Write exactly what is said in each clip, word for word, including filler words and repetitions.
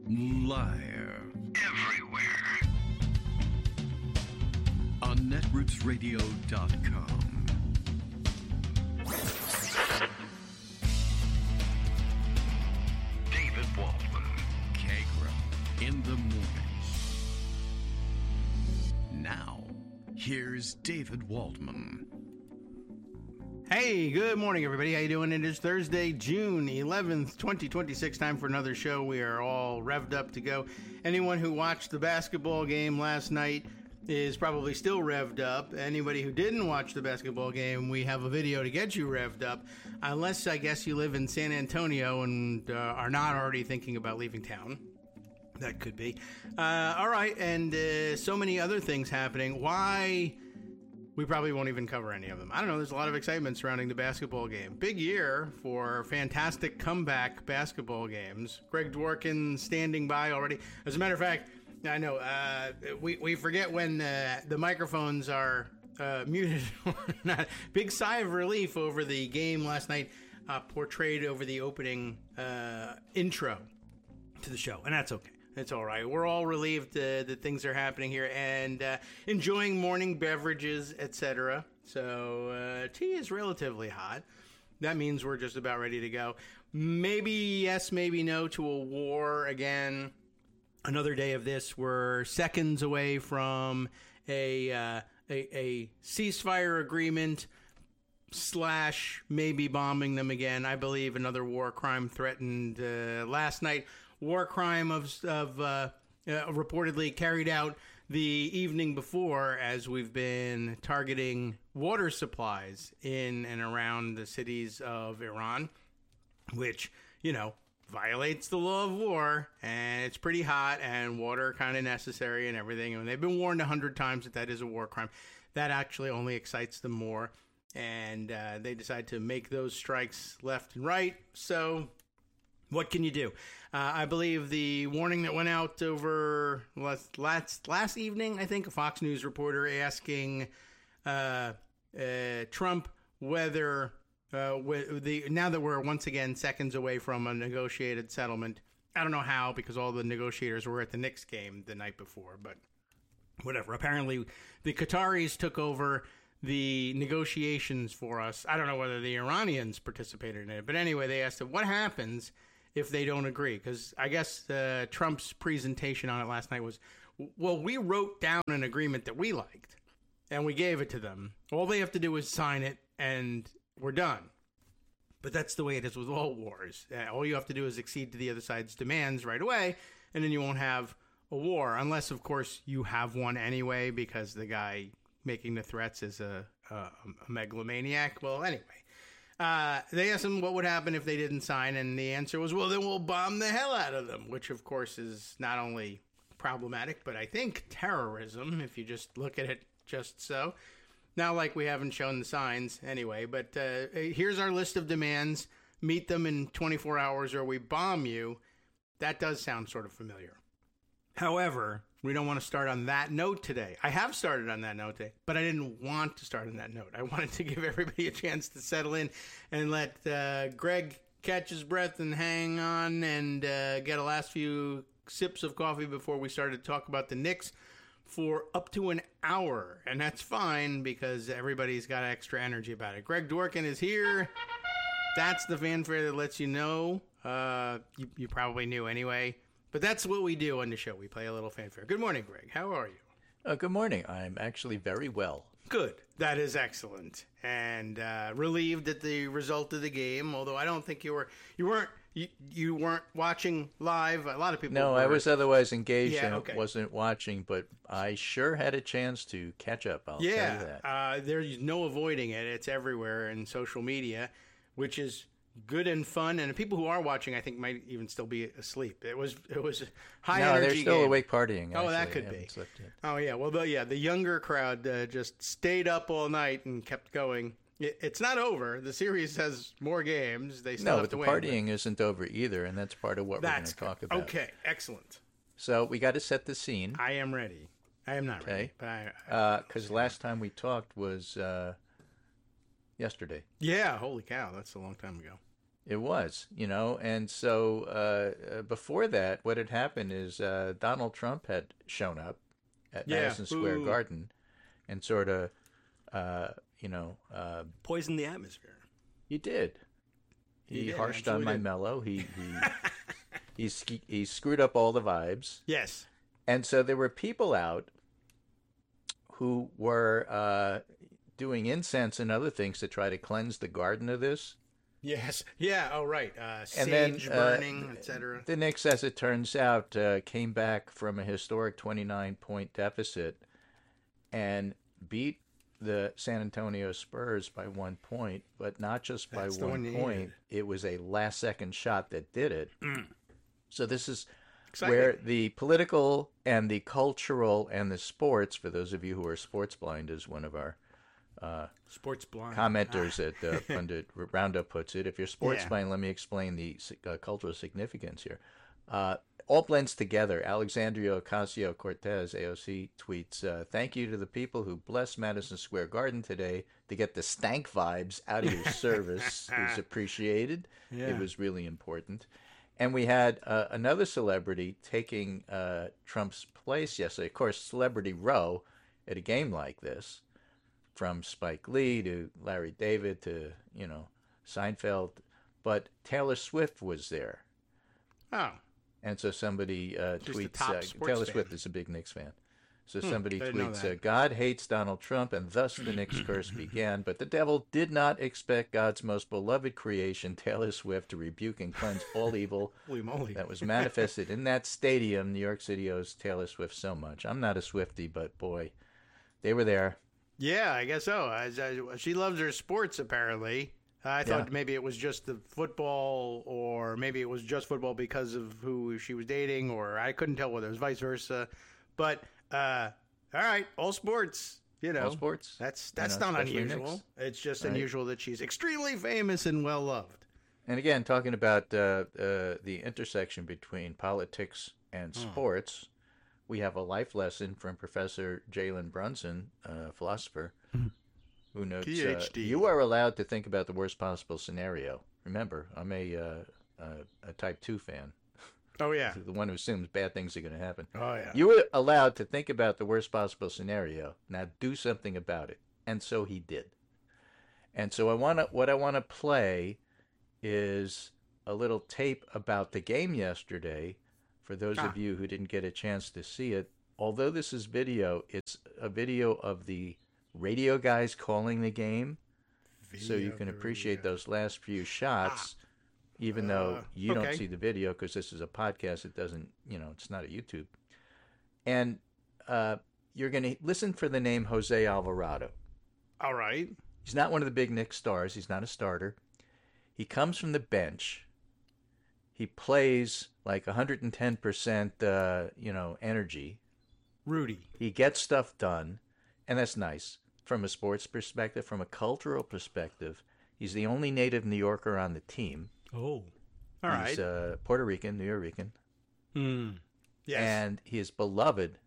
Live. Everywhere. On netroots radio dot com. David Waldman. Kagram. In the morning. Now, here's David Waldman. Hey, good morning, everybody. How you doing? It is Thursday, June eleventh, twenty twenty-six. Time for another show. We are all revved up to go. Anyone who watched the basketball game last night is probably still revved up. Anybody who didn't watch the basketball game, we have a video to get you revved up. Unless, I guess, you live in San Antonio and uh, are not already thinking about leaving town. That could be. Uh, all right, and uh, so many other things happening. Why... We probably won't even cover any of them. I don't know. There's a lot of excitement surrounding the basketball game. Big year for fantastic comeback basketball games. Greg Dworkin standing by already. As a matter of fact, I know uh, we, we forget when uh, the microphones are uh, muted or not. Big sigh of relief over the game last night uh, portrayed over the opening uh, intro to the show. And that's okay. It's all right. We're all relieved uh, that things are happening here and uh, enjoying morning beverages, et cetera. So uh, tea is relatively hot. That means we're just about ready to go. Maybe yes, maybe no to a war again. Another day of this. We're seconds away from a uh, a, a ceasefire agreement slash maybe bombing them again. I believe another war crime threatened uh, last night. War crime of, of uh, uh, reportedly carried out the evening before as we've been targeting water supplies in and around the cities of Iran, which, you know, violates the law of war, and it's pretty hot and water kind of necessary and everything. And they've been warned a hundred times that that is a war crime. That actually only excites them more, and uh, they decide to make those strikes left and right. So... what can you do? Uh, I believe the warning that went out over last, last last evening, I think, a Fox News reporter asking uh, uh, Trump whether uh, w- the now that we're once again seconds away from a negotiated settlement. I don't know how, because all the negotiators were at the Knicks game the night before, but whatever. Apparently, the Qataris took over the negotiations for us. I don't know whether the Iranians participated in it, but anyway, they asked him, what happens if they don't agree? Because I guess uh, Trump's presentation on it last night was, well, we wrote down an agreement that we liked, and we gave it to them. All they have to do is sign it, and we're done. But that's the way it is with all wars. Uh, all you have to do is accede to the other side's demands right away, and then you won't have a war. Unless, of course, you have one anyway, because the guy making the threats is a, a, a megalomaniac. Well, anyway. Uh, they asked him what would happen if they didn't sign, and the answer was, well, then we'll bomb the hell out of them, which, of course, is not only problematic, but I think terrorism, if you just look at it just so. Not like we haven't shown the signs anyway, but uh, here's our list of demands. Meet them in twenty-four hours or we bomb you. That does sound sort of familiar. However, we don't want to start on that note today. I have started on that note today, but I didn't want to start on that note. I wanted to give everybody a chance to settle in and let uh, Greg catch his breath and hang on and uh, get a last few sips of coffee before we started to talk about the Knicks for up to an hour. And that's fine because everybody's got extra energy about it. Greg Dworkin is here. That's the fanfare that lets you know. Uh, you, you probably knew anyway. But that's what we do on the show. We play a little fanfare. Good morning, Greg. How are you? Uh, good morning. I'm actually very well. Good. That is excellent. And uh, relieved at the result of the game. Although I don't think you were, you weren't, you, you weren't watching live. A lot of people. No, were. I was otherwise engaged yeah, and okay. wasn't watching, but I sure had a chance to catch up. I'll yeah, tell you that. Uh, there's no avoiding it. It's everywhere in social media, which is good and fun, and the people who are watching, I think, might even still be asleep. It was it was high no, energy. No, they're still game. awake partying. Oh, actually. that could be. Oh, yeah. Well, the, yeah, the younger crowd uh, just stayed up all night and kept going. It, it's not over. The series has more games. They still no, have but to the win. partying but... isn't over either, and that's part of what that's we're going to talk about. Okay, excellent. So we got to set the scene. I am ready. I am not okay. ready. Because uh, last time we talked was uh, yesterday. Yeah, holy cow. That's a long time ago. It was, you know, and so uh, uh, before that, what had happened is uh, Donald Trump had shown up at Yeah. Madison Square Ooh. Garden and sort of, uh, you know, uh, Poison the atmosphere. he did. He He, did, harshed on my absolutely did. mellow. He he he, sk- he screwed up all the vibes, Yes. and so there were people out who were uh, doing incense and other things to try to cleanse the garden of this. Yes. Yeah. Oh, right. Uh, And then, sage uh, burning, et cetera. The Knicks, as it turns out, uh, came back from a historic twenty-nine point deficit and beat the San Antonio Spurs by one point, but not just by That's the one one you point. needed. It was a last-second shot that did it. So this is Exciting. where the political and the cultural and the sports, for those of you who are sports blind, as one of our Sports blind. commenters at uh, Pundit Roundup puts it. If you're sports Yeah. blind, let me explain the uh, cultural significance here. Uh, all blends together. Alexandria Ocasio-Cortez, A O C, tweets, uh, thank you to the people who blessed Madison Square Garden today to get the stank vibes out of your service. It was appreciated. Yeah. It was really important. And we had uh, another celebrity taking uh, Trump's place yesterday. Of course, Celebrity Row at a game like this, from Spike Lee to Larry David to, you know, Seinfeld. But Taylor Swift was there. Oh. And so somebody uh, Just a tweets, top uh, sports Taylor fan. Swift is a big Knicks fan. So somebody I didn't know tweets, that. uh, God hates Donald Trump, and thus the Knicks curse began. But the devil did not expect God's most beloved creation, Taylor Swift, to rebuke and cleanse all evil Holy moly. that was manifested in that stadium. New York City owes Taylor Swift so much. I'm not a Swiftie, but boy, they were there. Yeah, I guess so. As, as, she loves her sports, apparently. I thought Yeah. maybe it was just the football, or maybe it was just football because of who she was dating, or I couldn't tell whether it was vice versa. But, uh, all right, all sports, you know. All sports. That's You that's know, not especially unusual. Knicks. It's just Right. unusual that she's extremely famous and well loved. And again, talking about uh, uh, the intersection between politics and sports, we have a life lesson from Professor Jalen Brunson, a philosopher, who notes uh, PhD. you are allowed to think about the worst possible scenario. Remember, I'm a, uh, uh, a type two fan, Oh, yeah. the one who assumes bad things are going to happen. Oh, yeah. You were allowed to think about the worst possible scenario. Now do something about it. And so he did. And so I want to what I want to play is a little tape about the game yesterday for those Ah. of you who didn't get a chance to see it. Although this is video, it's a video of the radio guys calling the game, so you can appreciate those last few shots. Even though Uh, you okay. don't see the video because this is a podcast, it doesn't, you know, it's not a YouTube. And uh, you're going to listen for the name Jose Alvarado. All right. He's not one of the big Knicks stars. He's not a starter. He comes from the bench. He plays like one hundred ten percent, uh, you know, energy. Rudy. He gets stuff done, and that's nice from a sports perspective. From a cultural perspective, he's the only native New Yorker on the team. Oh. All right. He's uh, Puerto Rican, New Yorker. Hmm. Yes. And he is beloved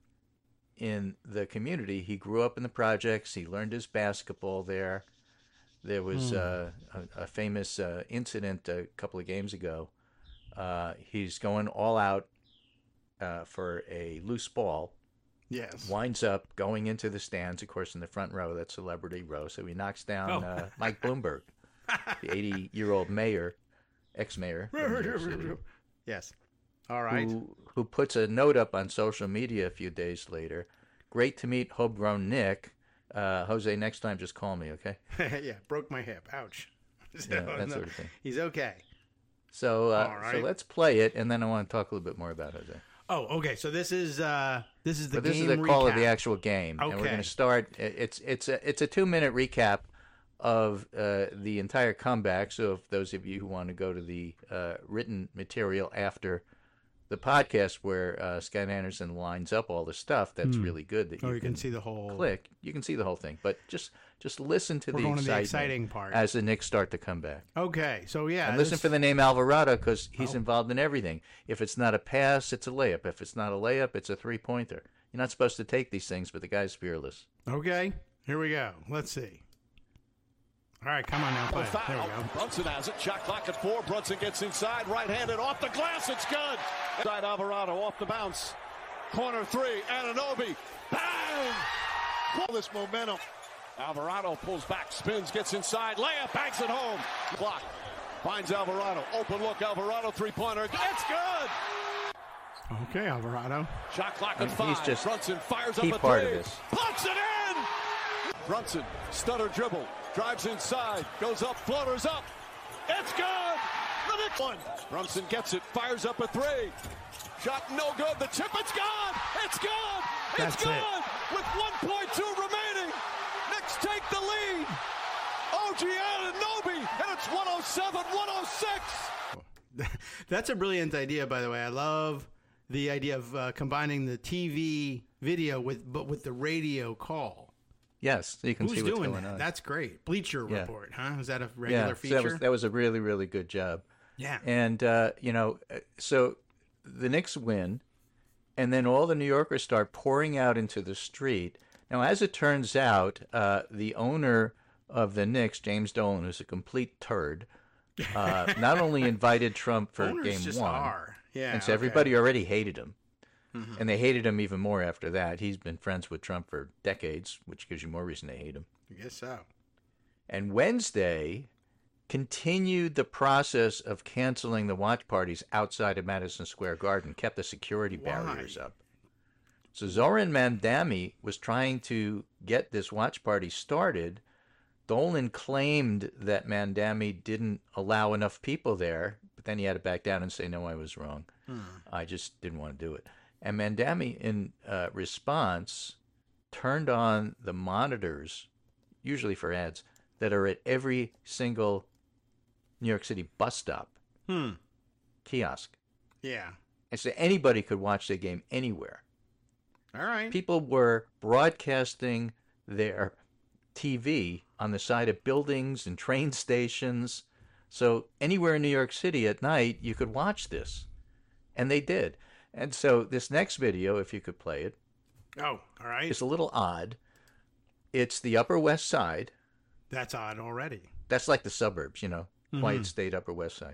in the community. He grew up in the projects. He learned his basketball there. There was uh, a, a famous uh, incident a couple of games ago. Uh, he's going all out uh, for a loose ball, yes. winds up going into the stands, of course, in the front row, that celebrity row. So he knocks down Oh. uh, Mike Bloomberg, the eighty-year-old mayor, ex-mayor of New York City. Yes. All right. who, who puts a note up on social media a few days later. Great to meet homegrown Nick. Uh, Jose, next time just call me, okay? Yeah, broke my hip. Ouch. So, Yeah, that sort of thing. He's okay. So, uh, All right. so let's play it, and then I want to talk a little bit more about Jose. Oh, okay. So this is uh this is the But this game is a call of recap. the actual game, and we're Okay. going to start. It's it's a it's a two minute recap of uh, the entire comeback. So, if those of you who want to go to the uh, written material after the podcast, where uh, Scott Anderson lines up all the stuff, that's really good. That Oh, you, you can see the whole click. You can see the whole thing, but just just listen to We're the going to the excitement exciting part. as the Knicks start to come back. Okay. So yeah, And listen this- for the name Alvarado because he's Oh. involved in everything. If it's not a pass, it's a layup. If it's not a layup, it's a three-pointer. You're not supposed to take these things, but the guy's fearless. Okay. Here we go. Let's see. All right, come on now, play. There we go. Brunson has it. Shot clock at four. Brunson gets inside. Right-handed off the glass. It's good. Side Alvarado off the bounce. Corner three. Anunoby. Bang! All this momentum. Alvarado pulls back, spins, gets inside. Layup, banks it home. Clock. Finds Alvarado. Open look. Alvarado three-pointer. It's good. Okay, Alvarado. Shot clock at He's five. just Brunson fires up key a part three. of this. Puts it in. Brunson, stutter dribble, drives inside, goes up, floaters up. It's good. The Knicks one. Brunson gets it, fires up a three. Shot no good. The chip, it's gone. It's good. It's That's good. it. With one point two remaining, Knicks take the lead. O G Anunoby, and it's one oh seven one oh six. That's a brilliant idea, by the way. I love the idea of uh, combining the T V video with, but with the radio call. Yes, so you can Who's see what's doing going that? on. That's great. Bleacher Yeah. Report, huh? Is that a regular yeah, feature? So that was that was a really really good job. Yeah. And uh, you know, so the Knicks win, and then all the New Yorkers start pouring out into the street. Now, as it turns out, uh, the owner of the Knicks, James Dolan, who's a complete turd, uh, not only invited Trump for Owners game just one, are. Yeah. and so okay. everybody already hated him. Mhm. And they hated him even more after that. He's been friends with Trump for decades, which gives you more reason to hate him. I guess so. And Wednesday continued the process of canceling the watch parties outside of Madison Square Garden, kept the security barriers Why? up. So Zoran Mandami was trying to get this watch party started. Dolan claimed that Mandami didn't allow enough people there, but then he had to back down and say, no, I was wrong. Hmm. I just didn't want to do it. And Mandami, in uh, response, turned on the monitors, usually for ads, that are at every single New York City bus stop, Hmm. kiosk. Yeah. And so anybody could watch the game anywhere. All right. People were broadcasting their T V on the side of buildings and train stations. So anywhere in New York City at night, you could watch this. And they did. And so this next video, if you could play it, Oh, all right. is a little odd. It's the Upper West Side. That's odd already. That's like the suburbs, you know, Mhm. Quiet State, Upper West Side.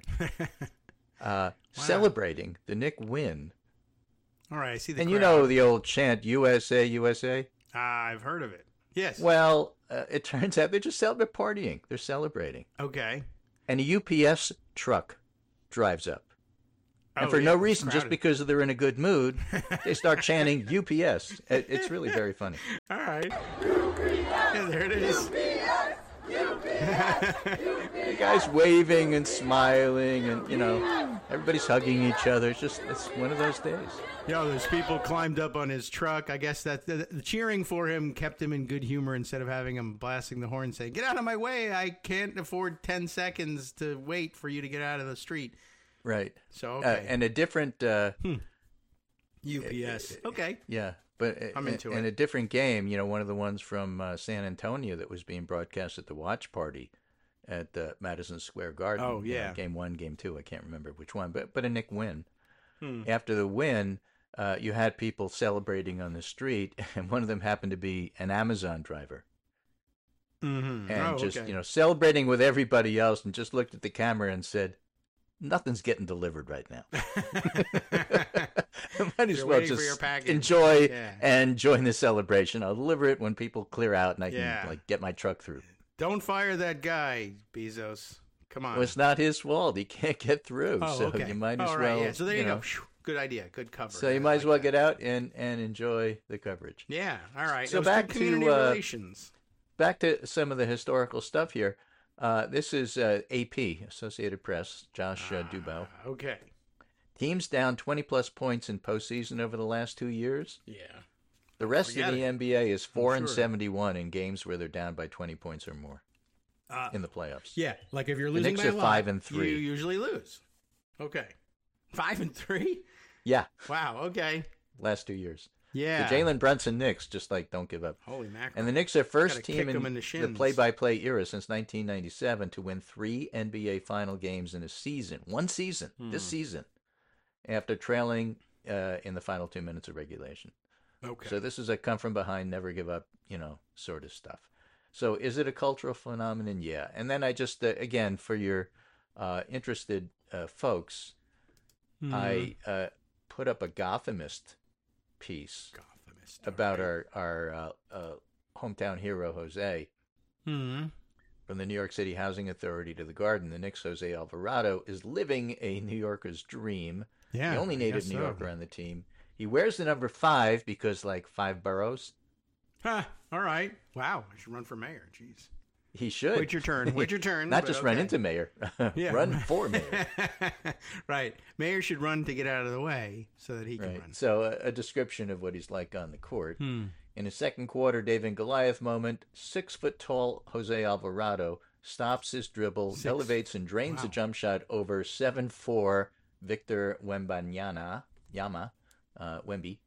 uh, Celebrating the Knick win. All right. I see the And you crowd. know the old chant, U S A, U S A? Ah, I've heard of it. Yes. Well, uh, it turns out they're just celebrating, partying. They're celebrating. Okay. And a U P S truck drives up. And Oh, for yeah, no it's reason, just crowded. because they're in a good mood, they start chanting U P S. It- It's really very funny. All right. Yeah, there it is. The guy's waving and smiling, and, you know, everybody's hugging each other. It's just, it's one of those days. Yo, those people climbed up on his truck. I guess that the, the cheering for him kept him in good humor instead of having him blasting the horn saying, "Get out of my way. I can't afford ten seconds to wait for you to get out of the street." Right. So, Uh, okay. and a different, uh, U P S. Okay. yeah, but I'm in, into in it. a different game, you know, one of the ones from uh, San Antonio that was being broadcast at the watch party at uh, Madison Square Garden. Oh, you know, yeah. game one, game two, I can't remember which one, but but a Knick win. Hmm. After the win, uh, you had people celebrating on the street, and one of them happened to be an Amazon driver. Mm-hmm. And oh, just, okay. you know, celebrating with everybody else, and just looked at the camera and said, nothing's getting delivered right now. Might as You're well waiting for your just package. enjoy Yeah. and join the celebration. I'll deliver it when people clear out and I can Yeah. like get my truck through. Don't fire that guy, Bezos. Come on. Well, it's not his fault. He can't get through. oh, so okay. you might as All right, well. yeah. So there you, know, go. Phew. Good idea. Good cover. So you I might as like well that. get out and, and enjoy the coverage. Yeah. All right. So It was back good to, community uh, relations. Back to some of the historical stuff here. Uh, this is uh, A P, Associated Press, Josh uh, Dubow. Ah, okay. Teams down twenty plus points in postseason over the last two years. Yeah. The rest Forget of the it. N B A is four and sure. seventy-one in games where they're down by twenty points or more Uh, in the playoffs. Yeah, like if you're The losing Knicks by are a lot, five and three. you usually lose. Okay, five and three. Yeah, Wow. Okay. last two years. Yeah. The Jalen Brunson Knicks just like don't give up. Holy mackerel. And the Knicks are first Gotta team kick in, 'em in the the shins. play-by-play era since nineteen ninety-seven to win three N B A final games in a season. One season, this Hmm. season, after trailing uh, in the final two minutes of regulation. Okay. So this is a come from behind, never give up, you know, sort of stuff. So is it a cultural phenomenon? Yeah. And then I just, uh, again, for your uh, interested uh, folks, mm-hmm. I uh, put up a Gothamist piece Gothamist, about right. our, our uh, uh, hometown hero, Jose, mm-hmm. from the New York City Housing Authority to the Garden. The Knicks' Jose Alvarado is living a New Yorker's dream. Yeah, the only native New so. Yorker on the team. He wears the number five because, like, five boroughs. Huh. All right. Wow. I should run for mayor. Jeez. He should. Wait your turn. Wait your turn. Not just okay. run into mayor. Yeah. Run for mayor. Right. Mayor should run to get out of the way so that he can right. run. So a, a description of what he's like on the court. Hmm. In his second quarter, David and Goliath moment, six-foot-tall Jose Alvarado stops his dribble, Six. elevates and drains wow. a jump shot over seven four Victor Wembanyama, Yama, uh, Wemby.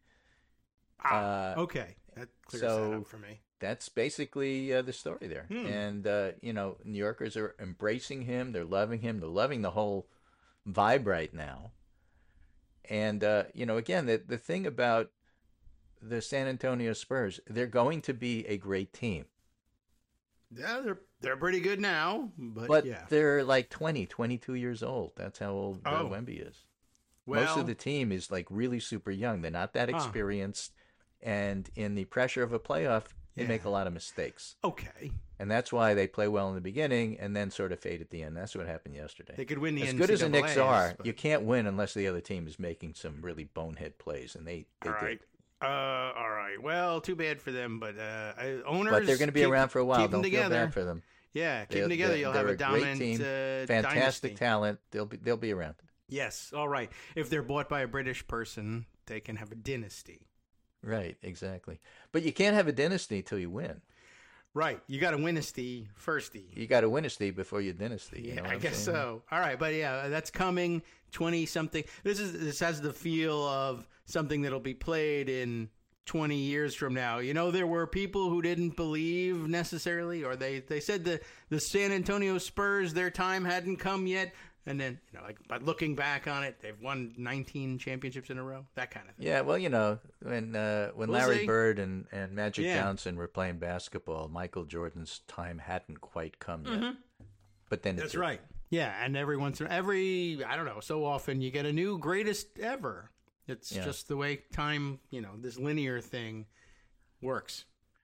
Ah, uh, okay. That clears so that up for me. That's basically uh, the story there. Hmm. And, uh, you know, New Yorkers are embracing him. They're loving him. They're loving the whole vibe right now. And, uh, you know, again, the, the thing about the San Antonio Spurs, they're going to be a great team. Yeah, they're they're pretty good now, but, but yeah. they're like twenty, twenty-two years old. That's how old oh. Wemby is. Well, most of the team is like really super young. They're not that experienced. Huh. And in the pressure of a playoff, they yeah. make a lot of mistakes. Okay. And that's why they play well in the beginning and then sort of fade at the end. That's what happened yesterday. They could win the as N C good as double the A's, Knicks are, but... you can't win unless the other team is making some really bonehead plays, and they, they all did. right. Uh, all right. Well, too bad for them, but uh, owners. But they're going to be keep, around for a while. Keep them Don't together. feel bad for them. Yeah, keep they're, them together. You'll have a, a dominant great team, uh, fantastic dynasty. talent. They'll be they'll be around. Yes. All right. If they're bought by a British person, they can have a dynasty. Right. Exactly. But you can't have a dynasty till you win. Right. You got to win-isty firsty. You got to win-isty before you dynasty. You yeah, know what I I'm guess saying? so. All right, but yeah, that's coming twenty-something. This is this has the feel of something that'll be played in twenty years from now. You know, there were people who didn't believe necessarily, or they, they said the, the San Antonio Spurs, their time hadn't come yet. And then, you know, like, but looking back on it, they've won nineteen championships in a row, that kind of thing. Yeah, well, you know, when uh, when We'll Larry see. Bird and, and Magic Yeah. Johnson were playing basketball, Michael Jordan's time hadn't quite come yet. Mm-hmm. But then it That's did. right. Yeah, and every once in every, I don't know, so often you get a new greatest ever. It's Yeah. just the way time, you know, this linear thing works.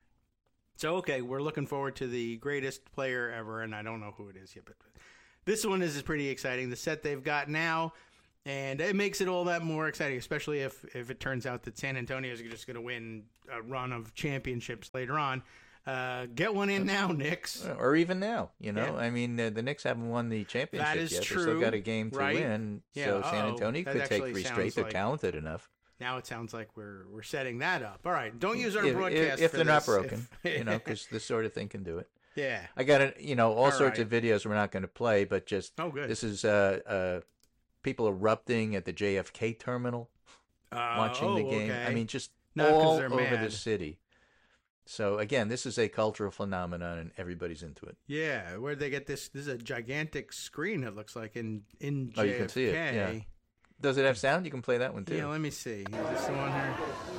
So, okay, we're looking forward to the greatest player ever, and I don't know who it is yet, but this one is pretty exciting. The set they've got now, and it makes it all that more exciting, especially if, if it turns out that San Antonio is just going to win a run of championships later on. Uh, get one in now, Knicks. Or even now, you know. Yeah. I mean, uh, the Knicks haven't won the championship That is yet. true, They still got a game to right? win. Yeah, So San uh-oh. Antonio That could take actually three sounds straight. They're like- talented enough. Now it sounds like we're we're setting that up. All right, don't use our If, broadcast if, if for they're not this. broken, If- you know, because this sort of thing can do it. yeah. I got it. You know, all, All sorts right. of videos we're not going to play, but just Oh, good. this is uh, uh, people erupting at the J F K terminal, Uh, watching oh, the game. okay. I mean, just Not 'cause all they're over mad. the city. So again, this is a cultural phenomenon, and everybody's into it. Yeah, where'd they get this? This is a gigantic screen. It looks like in in J F K. Oh, you can see it, yeah. Does it have sound? You can play that one too. Yeah, let me see. Is this the one here?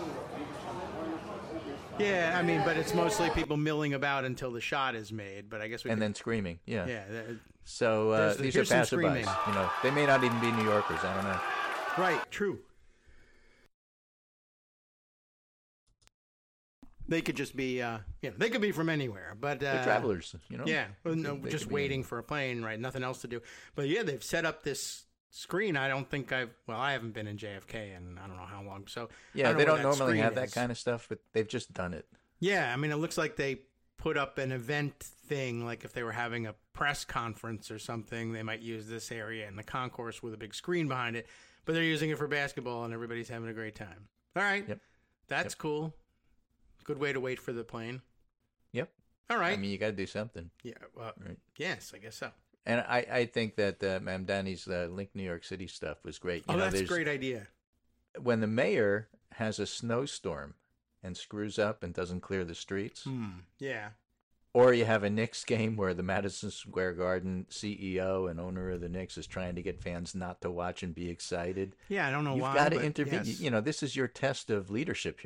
Yeah, I mean, but it's mostly people milling about until the shot is made. But I guess we and could, then screaming. Yeah. yeah, that- So uh, There's the- these are here's some passerbys. screaming. You know, they may not even be New Yorkers. I don't know. right, true. They could just be, uh, you know, they could be from anywhere, but uh, They're travelers. You know. Yeah, well, They no, could- they just could be waiting for a plane, right? Nothing else to do. But yeah, they've set up this screen. I don't think I've. Well, I haven't been in J F K in I don't know how long. So Yeah, I they know don't where that normally screen have that is. kind of stuff, but they've just done it. Yeah, I mean, it looks like they put up an event thing, like if they were having a press conference or something, they might use this area in the concourse with a big screen behind it. But they're using it for basketball, and everybody's having a great time. All right, Yep. that's Yep. cool. Good way to wait for the plane. Yep. All right. I mean, you got to do something. yeah. Well, Right. yes, I guess so. And I, I think that uh, Mamdani's uh, Link New York City stuff was great. You Oh, know, that's a there's- great idea. When the mayor has a snowstorm and screws up and doesn't clear the streets, Hmm. Yeah. or you have a Knicks game where the Madison Square Garden C E O and owner of the Knicks is trying to get fans not to watch and be excited. Yeah, I don't know You've why. got to but intervene. yes. You know, this is your test of leadership here.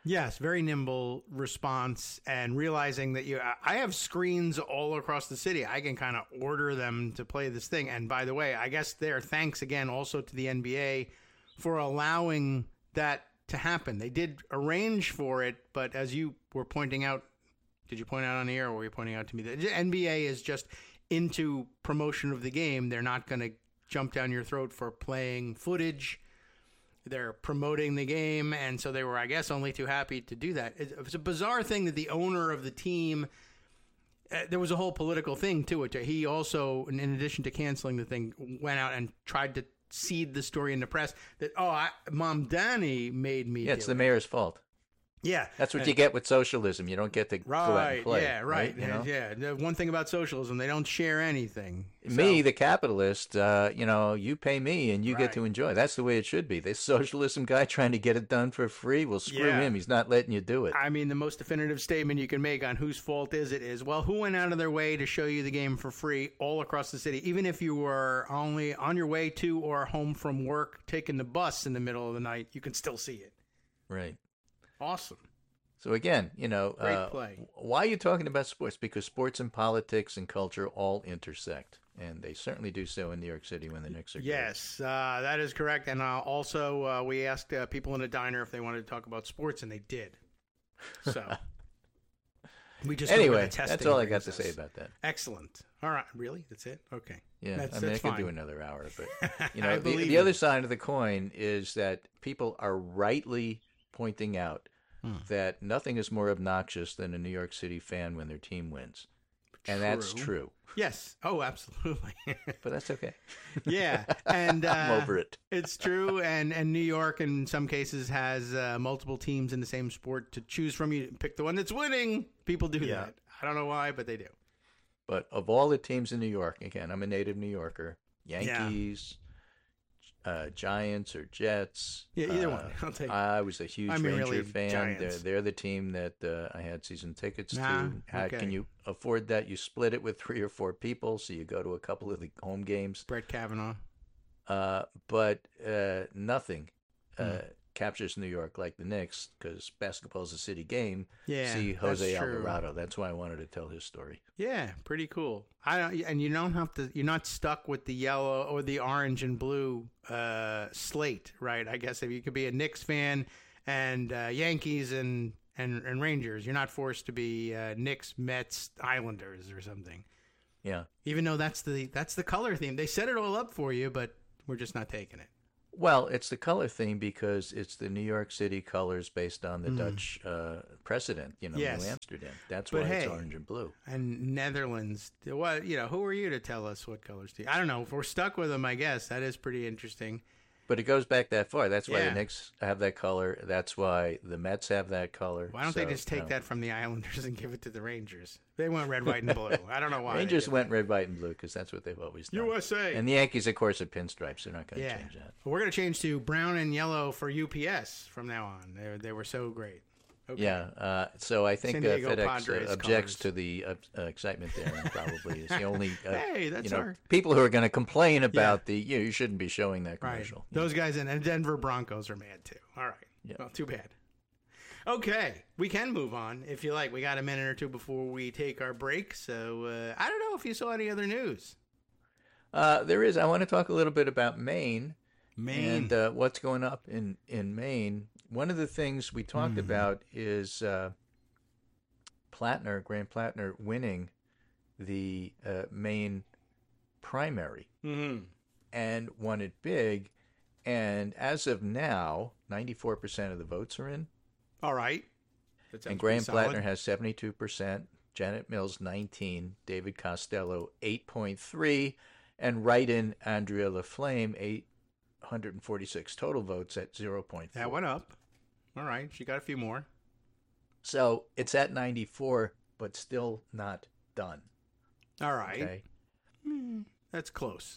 Yes, very nimble response, and realizing that you, I have screens all across the city. I can kind of order them to play this thing. And by the way, I guess there, thanks again also to the N B A for allowing that to happen. They did arrange for it, but as you were pointing out, did you point out on the air, or were you pointing out to me that the N B A is just into promotion of the game? They're not going to jump down your throat for playing footage. They're promoting the game, and so they were, I guess, only too happy to do that. It was a bizarre thing that the owner of the team, uh, there was a whole political thing to it. He also, in addition to canceling the thing, went out and tried to seed the story in the press that, oh, I, Mom Danny made me Yeah, do it's the it. mayor's fault. Yeah. That's what and, you get with socialism. You don't get to right, go out and play. Yeah, right. right you know? Yeah. The one thing about socialism, they don't share anything. Me, So- the capitalist, uh, you know, you pay me and you Right. get to enjoy. That's the way it should be. This socialism guy trying to get it done for free, well, screw Yeah. him. He's not letting you do it. I mean, the most definitive statement you can make on whose fault is it is, well, who went out of their way to show you the game for free all across the city? Even if you were only on your way to or home from work, taking the bus in the middle of the night, you can still see it. Right. Awesome. So again, you know, Great uh, play. why are you talking about sports? Because sports and politics and culture all intersect, and they certainly do so in New York City when the Knicks are good. Yes, uh, that is correct. And uh, also, uh, we asked uh, people in a diner if they wanted to talk about sports, and they did. So we just go where Anyway, the testing that's all I got brings to say us. about that. Excellent. All right, really? That's it? Okay. Yeah, that's, I mean, that's I fine. could do another hour, but you I know, the, believe the you. other side of the coin is that people are rightly pointing out Hmm. that nothing is more obnoxious than a New York City fan when their team wins, and that's True. true. Yes. Oh, absolutely. But that's okay. Yeah, and uh, I'm over it. It's true, and and New York in some cases has uh, multiple teams in the same sport to choose from. You pick the one that's winning. People do Yeah. that. I don't know why, but they do. But of all the teams in New York, again, I'm a native New Yorker. Yankees, uh, Giants, or Jets. Yeah, either uh, one. I'll take. I was a huge I mean, Ranger really, fan. Giants. They're they're the team that uh, I had season tickets Nah, to. How okay. can you afford that? You split it with three or four people, so you go to a couple of the home games. Brett Kavanaugh. Uh, but uh, nothing uh, Hmm. captures New York like the Knicks, because basketball is a city game. Yeah, See Jose that's true. Alvarado. That's why I wanted to tell his story. Yeah, pretty cool. I don't, and you don't have to. You're not stuck with the yellow or the orange and blue uh, slate, right? I guess if you could be a Knicks fan and uh, Yankees and, and and Rangers, you're not forced to be uh, Knicks, Mets, Islanders, or something. Yeah. Even though that's the that's the color theme, they set it all up for you, but we're just not taking it. Well, it's the color theme because it's the New York City colors based on the Dutch uh, precedent, you know, Yes. New Amsterdam. That's But why hey, it's orange and blue. And Netherlands, what you know? Who are you to tell us what colors? Do I don't know. If we're stuck with them, I guess that is pretty interesting. But it goes back that far. That's why Yeah. the Knicks have that color. That's why the Mets have that color. Why don't they So, just take you know, that from the Islanders and give it to the Rangers? They went red, white, and blue. I don't know why. they Rangers did went that. red, white, and blue because that's what they've always done. U S A. And the Yankees, of course, are pinstripes. They're not going to Yeah, change that. we're going to change to brown and yellow for U P S from now on. They they were so great. Okay. Yeah, uh, so I think San uh, Diego FedEx Padres uh, objects colors. to the uh, uh, excitement there, and probably is the only uh, Hey, that's you know our- people who are going to complain about the you know, you shouldn't be showing that Right. commercial. Those guys in and Denver Broncos are mad too. All right. Yeah. Well, too bad. Okay, we can move on if you like. We got a minute or two before we take our break. So uh, I don't know if you saw any other news. Uh, there is. I want to talk a little bit about Maine, Maine. and uh, what's going up in in Maine. One of the things we talked Hmm. about is uh, Plattner, Graham Plattner, winning the uh, Maine primary Mm-hmm. and won it big. And as of now, ninety-four percent of the votes are in. All right. That sounds And Graham pretty solid. Plattner has seventy-two percent, Janet Mills nineteen, David Costello eight point three, and write-in Andrea LaFlame eight hundred forty-six total votes at zero point four. That went up. All right. She got a few more. So it's at ninety-four, but still not done. All right. Okay. That's close.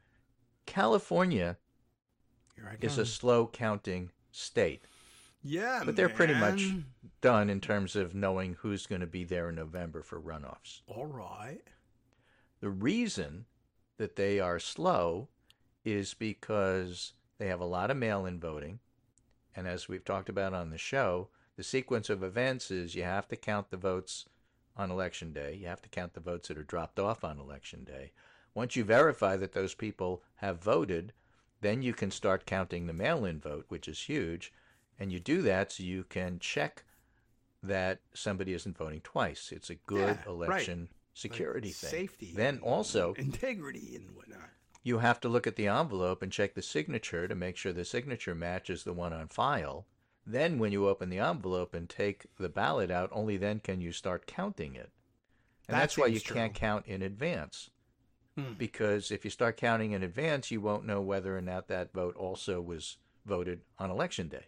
California Here I is come. a slow counting state, yeah, but they're pretty much man. done in terms of knowing who's going to be there in November for runoffs. All right. The reason that they are slow is because they have a lot of mail-in voting. And as we've talked about on the show, The sequence of events is you have to count the votes on Election Day. You have to count the votes that are dropped off on Election Day. Once you verify that those people have voted, then you can start counting the mail-in vote, which is huge. And you do that so you can check that somebody isn't voting twice. It's a good Yeah, election right. security Like thing. Safety. Then and also, integrity and whatnot. you have to look at the envelope and check the signature to make sure the signature matches the one on file. Then when you open the envelope and take the ballot out, only then can you start counting it. And That that's why you seems true. can't count in advance. Hmm. Because if you start counting in advance, you won't know whether or not that vote also was voted on Election Day.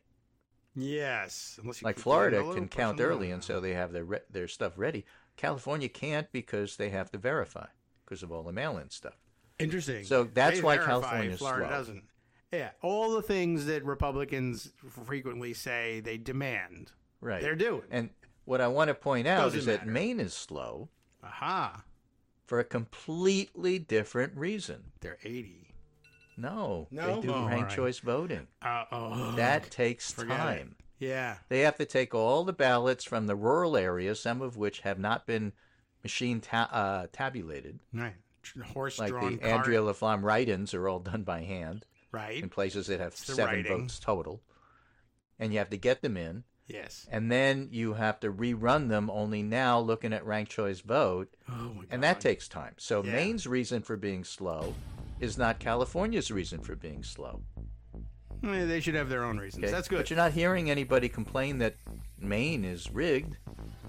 Yes. Unless you Like keep Florida the envelope can or count something. early, and so they have their re- their stuff ready. California can't because they have to verify because of all the mail-in stuff. Interesting. So that's They why verify, California's Florida slow. doesn't. Yeah, all the things that Republicans frequently say they demand, Right. they're doing. And what I want to point out Doesn't is that matter. Maine is slow Aha, for a completely different reason. they're eighty. No, No? they do Oh, ranked all right. choice voting. Uh oh, That takes Forget it. time. Yeah, They have to take all the ballots from the rural areas, some of which have not been machine ta- uh, tabulated, right. Horse like drawn the cart. Andrea Laflamme write-ins are all done by hand Right. in places that have It's the seven writing. votes total. And you have to get them in. Yes. And then you have to rerun them only now looking at ranked choice vote. Oh my God. And that takes time. So Yeah. Maine's reason for being slow is not California's reason for being slow. Eh, they should have their own reasons. Okay? That's good. But you're not hearing anybody complain that Maine is rigged.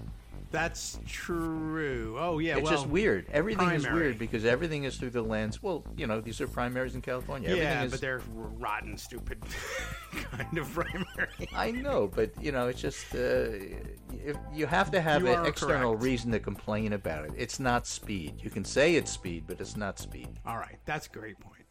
That's true. Oh yeah. It's well, just weird. Everything is primary. weird because everything is through the lens. Well, you know, these are primaries in California. Everything Yeah, is, but they're rotten, stupid kind of primary. I know, but you know, it's just uh, if you have to have You an are external correct. reason to complain about it. It's not speed. You can say it's speed, but it's not speed. All right, that's a great point.